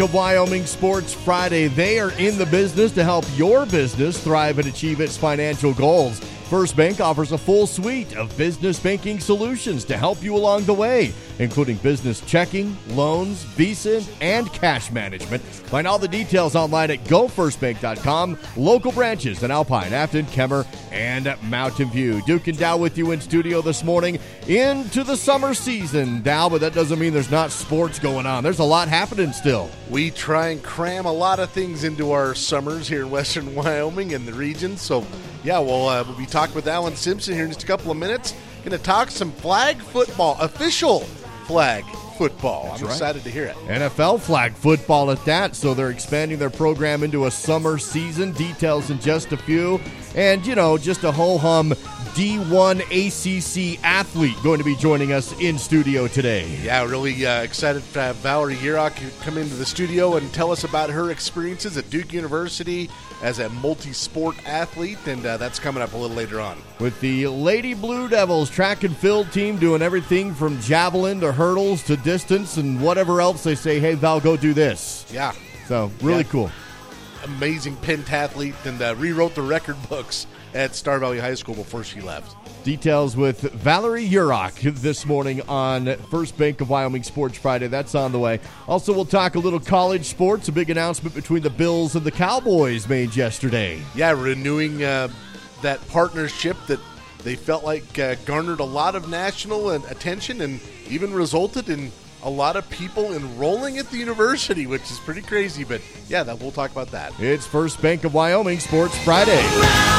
Of Wyoming Sports Friday. They are in the business to help your business thrive and achieve its financial goals. First Bank offers a full suite of business banking solutions to help you along the way, including business checking, loans, Visa, and cash management. Find all the details online at gofirstbank.com. Local branches in Alpine, Afton, Kemmer, and Mountain View. Duke and Dow with you in studio this morning into the summer season, Dow, but that doesn't mean there's not sports going on. There's a lot happening still. We try and cram a lot of things into our summers here in western Wyoming and the region. So, yeah, we'll be talking with Alan Simpson here in just a couple of minutes. Going to talk some flag football, official flag football. I'm excited to hear it. NFL flag football at that, so they're expanding their program into a summer season. Details in just a few. And, just a ho-hum D1 ACC athlete going to be joining us in studio today. Yeah, really excited to have Valerie Yurok come into the studio and tell us about her experiences at Duke University as a multi-sport athlete, and that's coming up a little later on. With the Lady Blue Devils track and field team doing everything from javelin to hurdles to distance and whatever else they say, hey, Val, go do this. Yeah. So, really cool. Amazing pentathlete and rewrote the record books at Star Valley High School before she left. Details with Valerie Yurok this morning on First Bank of Wyoming Sports Friday. That's on the way. Also, we'll talk a little college sports. A big announcement between the Bills and the Cowboys made yesterday. Yeah, renewing that partnership that they felt like garnered a lot of national attention and even resulted in a lot of people enrolling at the university, which is pretty crazy. But, yeah, we'll talk about that. It's First Bank of Wyoming Sports Friday.